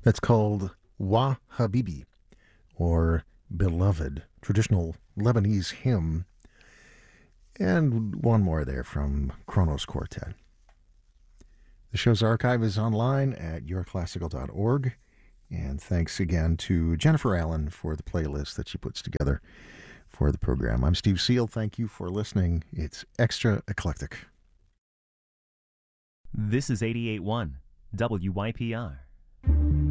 That's called Wa Habibi, or Beloved, traditional Lebanese hymn. And one more there from Kronos Quartet. The show's archive is online at yourclassical.org. And thanks again to Jennifer Allen for the playlist that she puts together for the program. I'm Steve Seal. Thank you for listening. It's Extra Eclectic. This is 88.1 WYPR.